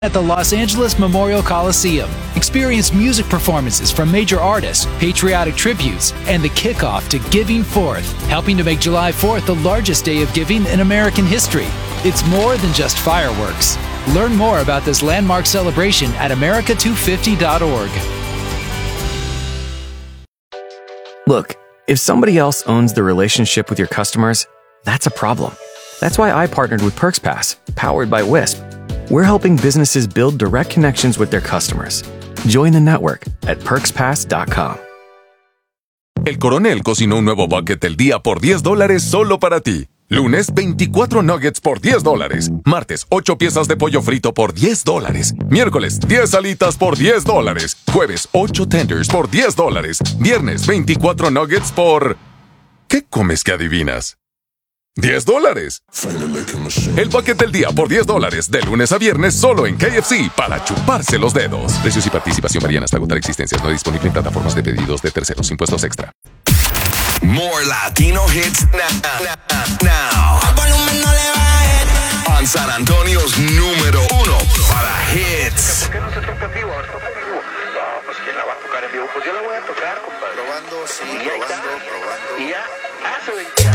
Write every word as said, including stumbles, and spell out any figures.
at the Los Angeles Memorial Coliseum. Experience music performances from major artists, patriotic tributes, and the kickoff to Giving Fourth, helping to make July fourth the largest day of giving in American history. It's more than just fireworks. Learn more about this landmark celebration at America two fifty dot org. Look, if somebody else owns the relationship with your customers, that's a problem. That's why I partnered with PerksPass, powered by Wisp. We're helping businesses build direct connections with their customers. Join the network at perks pass dot com. El Coronel cocinó un nuevo bucket del día por diez dólares solo para ti. Lunes, veinticuatro nuggets por diez dólares. Martes, ocho piezas de pollo frito por diez dólares. Miércoles, diez alitas por diez dólares. Jueves, ocho tenders por diez dólares. Viernes, veinticuatro nuggets por... ¿Qué comes que adivinas? ¡diez dólares! El bucket del día por diez dólares, de lunes a viernes, solo en K F C, para chuparse los dedos. Precios y participación varían hasta agotar existencias. No disponible en plataformas de pedidos de terceros. Impuestos extra. More Latino hits now. now. On San Antonio's número uno para hits. ¿Por qué no se toca en vivo? ¿Toca en vivo? No, pues ¿quién la va a tocar en vivo? Pues yo la voy a tocar, compadre. Probando, sí, Y ahí probando, está. probando. Y ya, hace